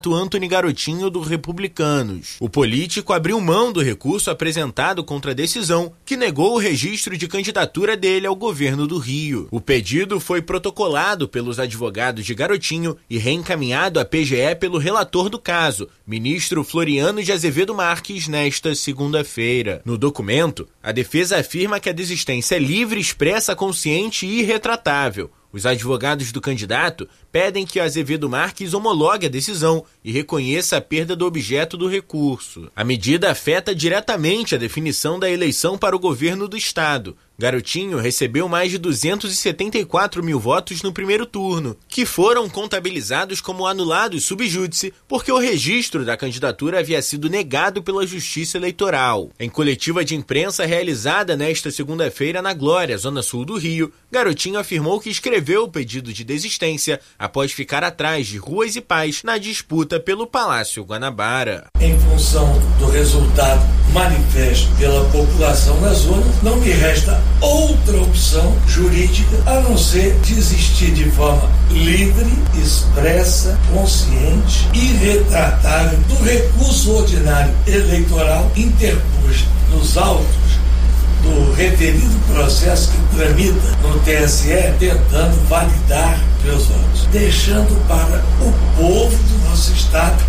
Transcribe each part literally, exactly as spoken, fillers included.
Antony Garotinho, do Republicanos. O político abriu mão do recurso apresentado contra a decisão, que negou o registro de candidatura dele ao governo do Rio. O pedido foi protocolado pelos advogados de Garotinho e reencaminhado à P G E pelo relator do caso, ministro Floriano de Azevedo Marques, nesta segunda-feira. No documento, a defesa afirma que a desistência é livre, expressa, consciente e irretratável. Os advogados do candidato pedem que Azevedo Marques homologue a decisão e reconheça a perda do objeto do recurso. A medida afeta diretamente a definição da eleição para o governo do estado. Garotinho recebeu mais de duzentos e setenta e quatro mil votos no primeiro turno, que foram contabilizados como anulados sub júdice porque o registro da candidatura havia sido negado pela Justiça Eleitoral. Em coletiva de imprensa realizada nesta segunda-feira na Glória, zona sul do Rio, Garotinho afirmou que escreveu o pedido de desistência após ficar atrás de Ruas e Paz na disputa pelo Palácio Guanabara. Em função do resultado manifesto pela população na zona, não me resta outra opção jurídica a não ser desistir de forma livre, expressa, consciente e irretratável do recurso ordinário eleitoral interposto nos autos do referido processo que tramita no T S E, tentando validar meus votos, deixando para o povo do nosso estado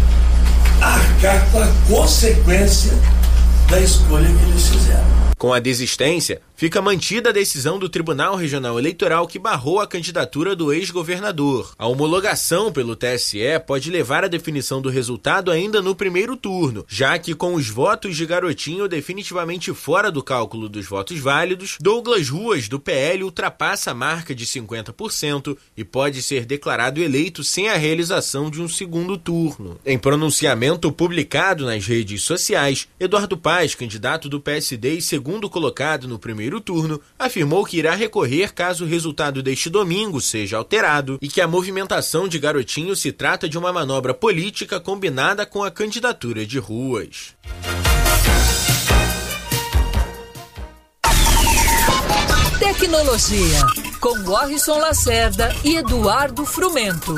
arcar com a consequência da escolha que eles fizeram. Com a desistência, fica mantida a decisão do Tribunal Regional Eleitoral que barrou a candidatura do ex-governador. A homologação pelo T S E pode levar à definição do resultado ainda no primeiro turno, já que com os votos de Garotinho definitivamente fora do cálculo dos votos válidos, Douglas Ruas, do P L, ultrapassa a marca de cinquenta por cento e pode ser declarado eleito sem a realização de um segundo turno. Em pronunciamento publicado nas redes sociais, Eduardo Paes, candidato do P S D e segundo colocado no primeiro turno, afirmou que irá recorrer caso o resultado deste domingo seja alterado e que a movimentação de Garotinho se trata de uma manobra política combinada com a candidatura de Ruas. Tecnologia, com Warrison Lacerda e Eduardo Frumento.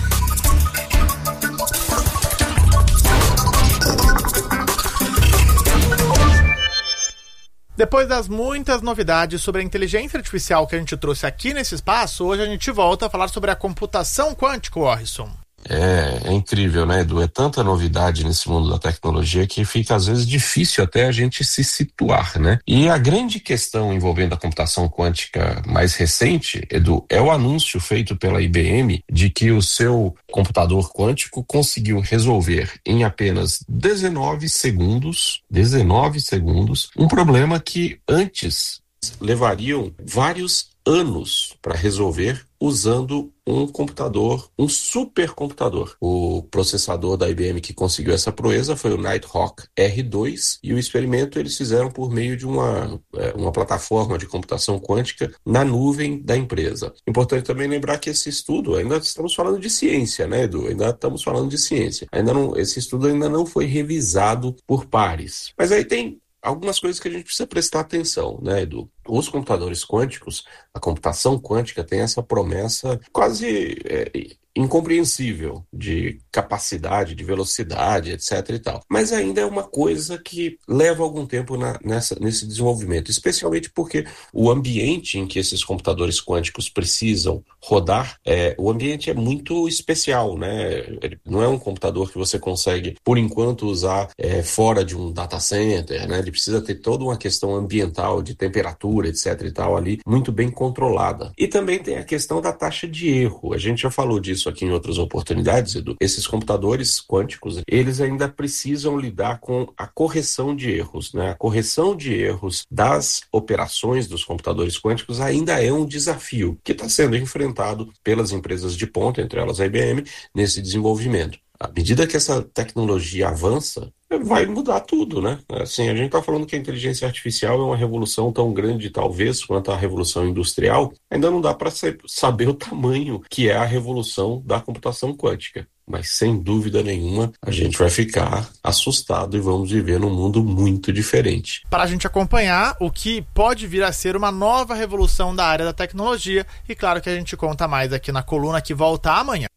Depois das muitas novidades sobre a inteligência artificial que a gente trouxe aqui nesse espaço, hoje a gente volta a falar sobre a computação quântica, Warrison. É, é incrível, né, Edu? É tanta novidade nesse mundo da tecnologia que fica, às vezes, difícil até a gente se situar, né? E a grande questão envolvendo a computação quântica mais recente, Edu, é o anúncio feito pela I B M de que o seu computador quântico conseguiu resolver em apenas dezenove segundos, dezenove segundos, um problema que antes levariam vários anos para resolver usando um computador, um supercomputador. O processador da I B M que conseguiu essa proeza foi o Nighthawk R dois e o experimento eles fizeram por meio de uma, uma plataforma de computação quântica na nuvem da empresa. Importante também lembrar que esse estudo, ainda estamos falando de ciência, né, Edu? Ainda estamos falando de ciência. Ainda não, esse estudo ainda não foi revisado por pares. Mas aí tem algumas coisas que a gente precisa prestar atenção, né, Edu? Os computadores quânticos, a computação quântica tem essa promessa quase é, incompreensível de capacidade, de velocidade, etc e tal. Mas ainda é uma coisa que leva algum tempo na, nessa, nesse desenvolvimento, especialmente porque o ambiente em que esses computadores quânticos precisam rodar, é, o ambiente é muito especial, né? Ele não é um computador que você consegue, por enquanto, usar é, fora de um data center, né? Ele precisa ter toda uma questão ambiental, de temperatura, etc e tal, ali, muito bem controlada. E também tem a questão da taxa de erro. A gente já falou disso aqui em outras oportunidades, Edu. Esses computadores quânticos, eles ainda precisam lidar com a correção de erros, né? A correção de erros das operações dos computadores quânticos ainda é um desafio que está sendo enfrentado pelas empresas de ponta, entre elas a I B M, nesse desenvolvimento. À medida que essa tecnologia avança, vai mudar tudo, né? Assim, a gente está falando que a inteligência artificial é uma revolução tão grande, talvez, quanto a revolução industrial. Ainda não dá para saber o tamanho que é a revolução da computação quântica. Mas, sem dúvida nenhuma, a gente vai ficar assustado e vamos viver num mundo muito diferente. Para a gente acompanhar o que pode vir a ser uma nova revolução da área da tecnologia, e claro que a gente conta mais aqui na coluna que volta amanhã.